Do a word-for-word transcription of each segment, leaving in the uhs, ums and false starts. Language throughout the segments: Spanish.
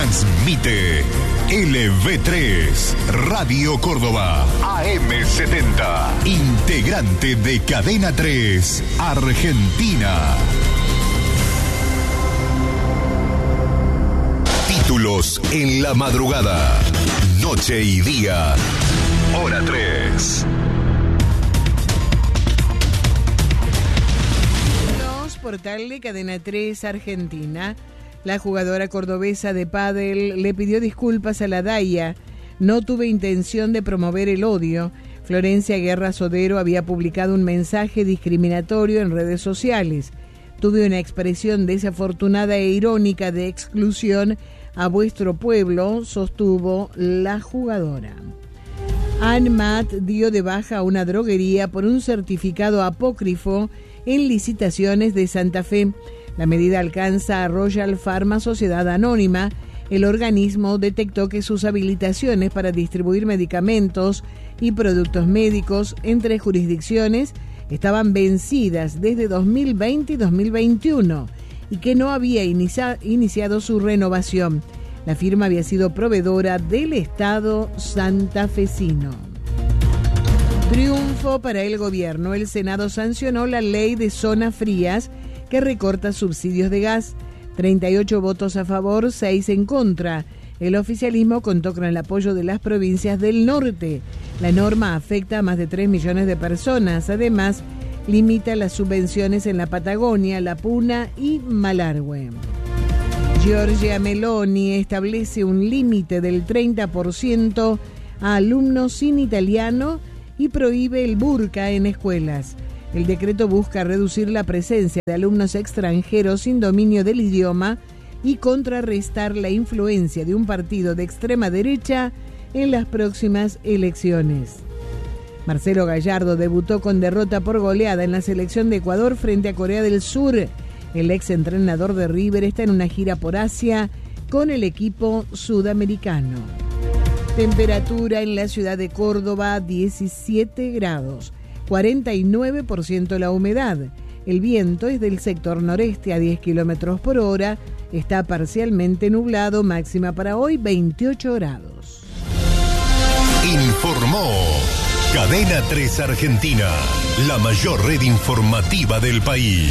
Transmite L V tres, Radio Córdoba, A M setenta, integrante de Cadena tres, Argentina. Títulos en la madrugada, noche y día, hora tres. Portal de Cadena tres Argentina. La jugadora cordobesa de pádel le pidió disculpas a la Daya. No tuve intención de promover el odio. Florencia Guerra Sodero había publicado un mensaje discriminatorio en redes sociales. Tuve una expresión desafortunada e irónica de exclusión a vuestro pueblo, sostuvo la jugadora. ANMAT dio de baja a una droguería por un certificado apócrifo en licitaciones de Santa Fe. La medida alcanza a Royal Pharma Sociedad Anónima. El organismo detectó que sus habilitaciones para distribuir medicamentos y productos médicos entre jurisdicciones estaban vencidas desde dos mil veinte y dos mil veintiuno y que no había inicia- iniciado su renovación. La firma había sido proveedora del Estado santafesino. Triunfo para el gobierno. El Senado sancionó la ley de zonas frías que recorta subsidios de gas. treinta y ocho votos a favor, seis en contra. El oficialismo contó con el apoyo de las provincias del norte. La norma afecta a más de tres millones de personas. Además, limita las subvenciones en la Patagonia, La Puna y Malargüe. Giorgia Meloni establece un límite del treinta por ciento a alumnos sin italiano y prohíbe el burka en escuelas. El decreto busca reducir la presencia de alumnos extranjeros sin dominio del idioma y contrarrestar la influencia de un partido de extrema derecha en las próximas elecciones. Marcelo Gallardo debutó con derrota por goleada en la selección de Ecuador frente a Corea del Sur. El exentrenador de River está en una gira por Asia con el equipo sudamericano. Temperatura en la ciudad de Córdoba, diecisiete grados, cuarenta y nueve por ciento la humedad. El viento es del sector noreste a diez kilómetros por hora. Está parcialmente nublado, máxima para hoy veintiocho grados. Informó Cadena tres Argentina, la mayor red informativa del país.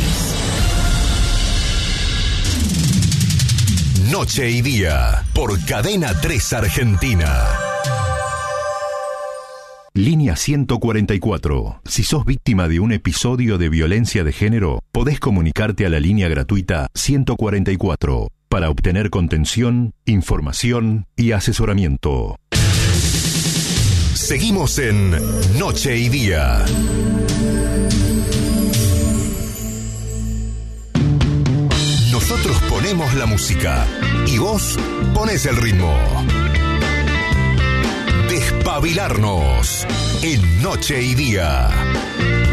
Noche y día, por Cadena tres Argentina. Línea ciento cuarenta y cuatro. Si sos víctima de un episodio de violencia de género, podés comunicarte a la línea gratuita ciento cuarenta y cuatro para obtener contención, información y asesoramiento. Seguimos en Noche y Día. Nosotros ponemos la música y vos ponés el ritmo. Despabilarnos en Noche y Día.